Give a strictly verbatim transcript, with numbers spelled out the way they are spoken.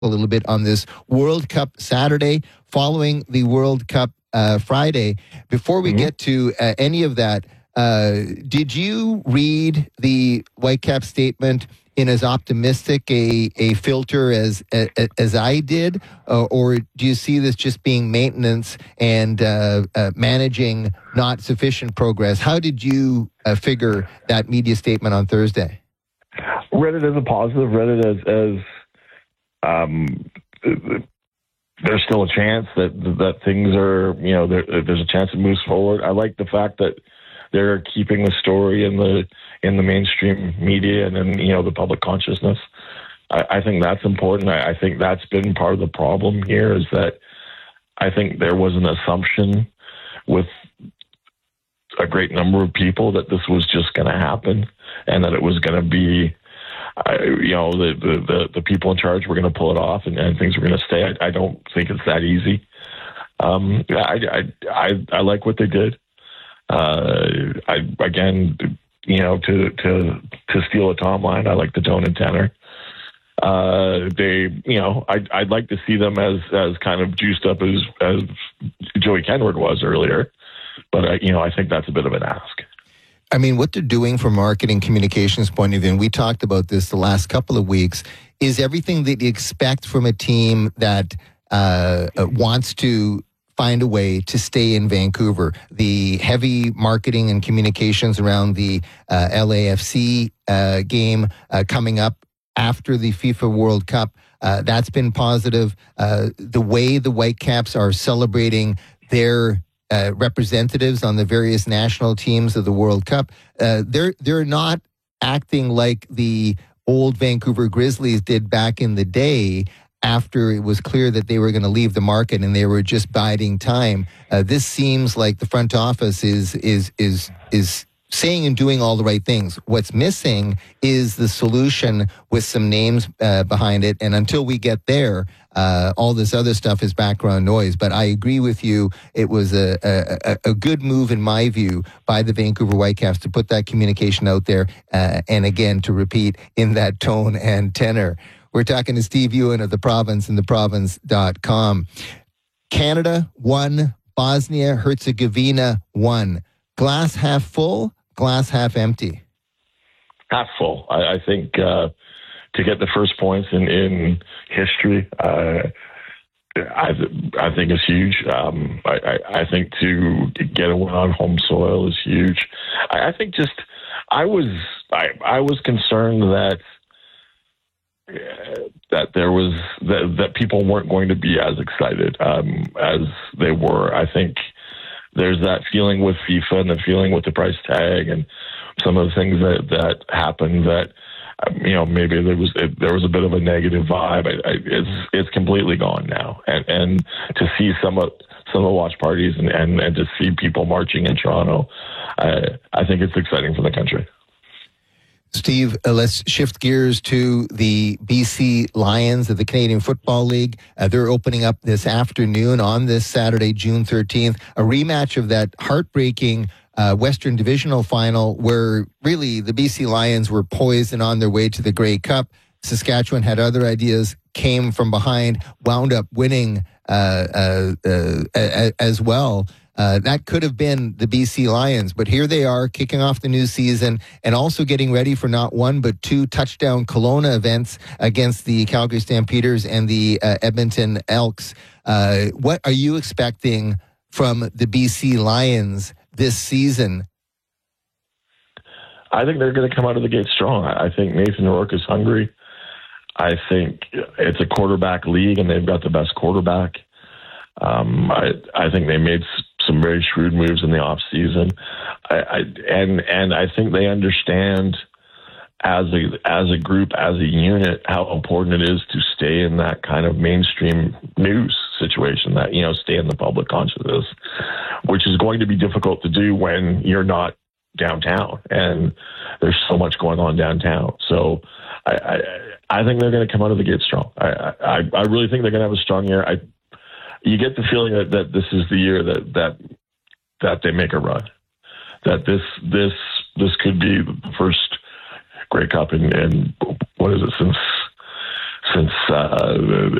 a little bit on this World Cup Saturday following the World Cup uh, Friday. Before we mm-hmm. get to uh, any of that, uh, did you read the Whitecap statement in as optimistic a, a filter as, as as I did, uh, or do you see this just being maintenance and uh, uh, managing not sufficient progress? How did you uh, figure that media statement on Thursday? Read it as a positive. Read it as as um, there's still a chance that that things are, you know, there, there's a chance it moves forward. I like the fact that they're keeping the story in the in the mainstream media and in, you know, the public consciousness. I, I think that's important. I, I think that's been part of the problem here, is that I think there was an assumption with a great number of people that this was just going to happen and that it was going to be, uh, you know, the, the, the, the people in charge were going to pull it off and, and things were going to stay. I, I don't think it's that easy. Um, I, I, I, I like what they did. Uh, I, again, you know, to, to, to steal a Tom line, I like the tone and tenor. Uh, they, you know, I'd, I'd like to see them as, as kind of juiced up as, as Joey Kenward was earlier. But, uh, you know, I think that's a bit of an ask. I mean, what they're doing from marketing communications point of view, and we talked about this the last couple of weeks, is everything that you expect from a team that uh, wants to find a way to stay in Vancouver. The heavy marketing and communications around the uh, L A F C uh, game uh, coming up after the FIFA World Cup, uh, that's been positive. Uh, the way the Whitecaps are celebrating their uh, representatives on the various national teams of the World Cup, uh, they're they're not acting like the old Vancouver Grizzlies did back in the day, after it was clear that they were going to leave the market and they were just biding time. Uh, this seems like the front office is is is is saying and doing all the right things. What's missing is the solution with some names uh, behind it. And until we get there, uh, all this other stuff is background noise. But I agree with you. It was a, a, a good move, in my view, by the Vancouver Whitecaps to put that communication out there. Uh, and again, to repeat in that tone and tenor. We're talking to Steve Ewan of The Province and the province dot com. Canada won. Bosnia Herzegovina won. Glass half full, glass half empty? Half full. I, I think uh, to get the first points in, in history, uh, I, I think is huge. Um, I, I, I think to get a win on home soil is huge. I, I think just I was I, I was concerned that that there was that, that people weren't going to be as excited um, as they were. I think there's that feeling with FIFA and the feeling with the price tag and some of the things that, that happened that, um, you know, maybe there was it, there was a bit of a negative vibe. I, I, it's it's completely gone now, and and to see some of some of the watch parties and, and, and to see people marching in Toronto, I I think it's exciting for the country. Steve, uh, let's shift gears to the B C Lions of the Canadian Football League. Uh, they're opening up this afternoon on this Saturday, June thirteenth, a rematch of that heartbreaking uh, Western Divisional final where really the B C Lions were poised and on their way to the Grey Cup. Saskatchewan had other ideas, came from behind, wound up winning uh, uh, uh, as well. Uh, that could have been the B C Lions, but here they are kicking off the new season and also getting ready for not one but two touchdown Kelowna events against the Calgary Stampeders and the uh, Edmonton Elks. Uh, what are you expecting from the B C Lions this season? I think they're going to come out of the gate strong. I think Nathan Rourke is hungry. I think it's a quarterback league and they've got the best quarterback. Um, I, I think they made some very shrewd moves in the off season, I, I, and and I think they understand as a as a group, as a unit, how important it is to stay in that kind of mainstream news situation. That, you know, stay in the public consciousness, which is going to be difficult to do when you're not downtown and there's so much going on downtown. So I I, I think they're going to come out of the gate strong. I I, I really think they're going to have a strong year. I. You get the feeling that, that this is the year that, that that they make a run. That this this this could be the first Grey Cup in, in what is it since since uh,